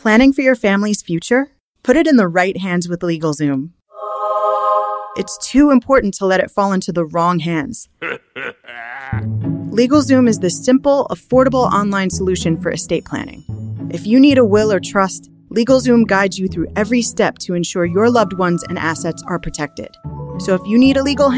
Planning for your family's future? Put it in the right hands with LegalZoom. It's too important to let it fall into the wrong hands. LegalZoom is the simple, affordable online solution for estate planning. If you need a will or trust, LegalZoom guides you through every step to ensure your loved ones and assets are protected. So if you need a legal